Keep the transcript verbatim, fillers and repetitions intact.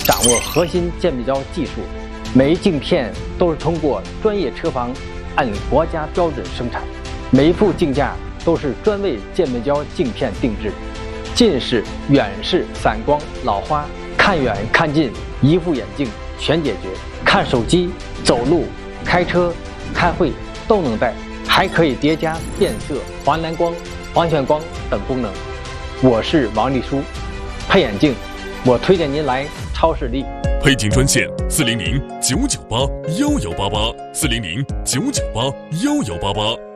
掌握核心鉴别胶技术，每一镜片都是通过专业车房按国家标准生产，每一副镜架都是专为鉴别胶镜片定制。近视、远视、散光、老花，看远看近，一副眼镜全解决。看手机、走路、开车、开会都能戴，还可以叠加变色、黄蓝光、黄泉光等功能。我是王丽书，配眼镜，我推荐您来超视力。 配镜专线：四零零九九八幺幺八八，四零零九九八幺幺八八。